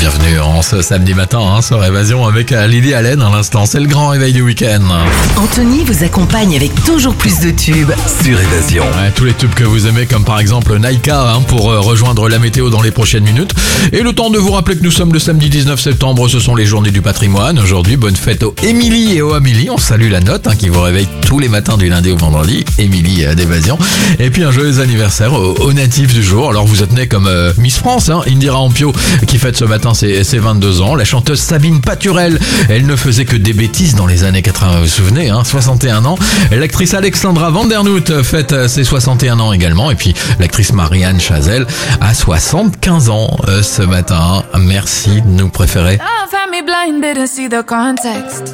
bienvenue en ce samedi matin sur Évasion avec Lily Allen à l'instant. C'est le grand réveil du week-end. Anthony vous accompagne avec toujours plus de tubes sur Évasion. Ouais, tous les tubes que vous aimez, comme par exemple Naika pour rejoindre la météo dans les prochaines minutes. Et le temps de vous rappeler que nous sommes le samedi 19 septembre, ce sont les journées du patrimoine. Aujourd'hui, bonne fête aux Émilie et aux Amélie. On salue la note qui vous réveille tous les matins du lundi au vendredi. Émilie d'Évasion. Et puis un joyeux anniversaire aux natifs du jour. Alors vous êtes nés comme Miss France, Indira Ampio qui fête ce matin ses 22 ans. La chanteuse Sabine Paturel, elle ne faisait que des bêtises dans les années 80, vous vous souvenez, 61 ans. L'actrice Alexandra Vandernoot fête ses 61 ans également. Et puis l'actrice Marianne Chazelle a 75 ans ce matin. Merci de nous préférer.